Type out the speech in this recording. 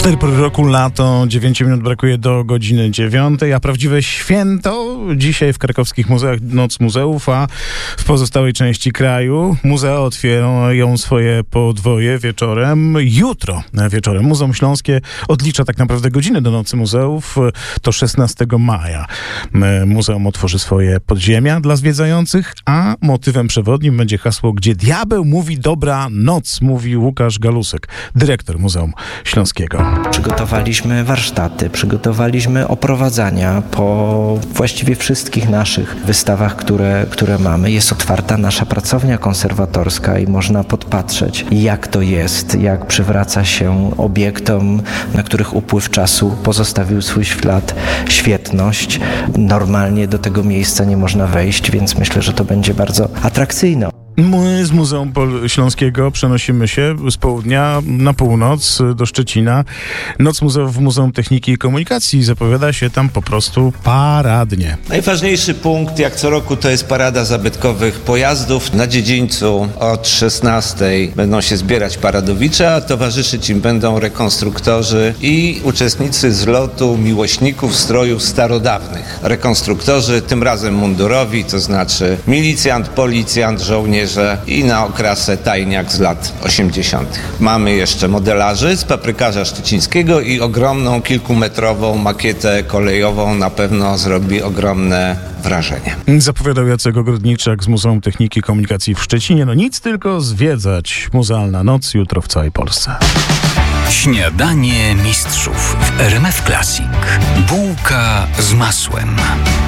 4 pory roku, lato, 9 minut brakuje do godziny 9, a prawdziwe święto dzisiaj w krakowskich muzeach, Noc Muzeów, a w pozostałej części kraju muzea otwierają swoje podwoje wieczorem. Jutro wieczorem Muzeum Śląskie odlicza tak naprawdę godziny do Nocy Muzeów. To 16 maja. Muzeum otworzy swoje podziemia dla zwiedzających, a motywem przewodnim będzie hasło "Gdzie diabeł mówi dobra noc", mówi Łukasz Galusek, dyrektor Muzeum Śląskiego. Przygotowaliśmy warsztaty, przygotowaliśmy oprowadzania po właściwie wszystkich naszych wystawach, które mamy. Jest otwarta nasza pracownia konserwatorska i można podpatrzeć, jak to jest, jak przywraca się obiektom, na których upływ czasu pozostawił swój ślad, świetność. Normalnie do tego miejsca nie można wejść, więc myślę, że to będzie bardzo atrakcyjne. My z Muzeum Śląskiego przenosimy się z południa na północ do Szczecina. Noc Muzeów w Muzeum Techniki i Komunikacji zapowiada się tam po prostu paradnie. Najważniejszy punkt, jak co roku, to jest parada zabytkowych pojazdów. Na dziedzińcu od 16 będą się zbierać paradowicze, a towarzyszyć im będą rekonstruktorzy i uczestnicy zlotu miłośników strojów starodawnych. Rekonstruktorzy, tym razem mundurowi, to znaczy milicjant, policjant, żołnierz i na okrasę tajniak z lat 80. Mamy jeszcze modelarzy z Paprykarza Szczecińskiego i ogromną, kilkumetrową makietę kolejową. Na pewno zrobi ogromne wrażenie. Zapowiadał Jacek Ogrodniczak z Muzeum Techniki i Komunikacji w Szczecinie. No nic, tylko zwiedzać. Muzealna noc jutro w całej Polsce. Śniadanie mistrzów w RMF Classic. Bułka z masłem.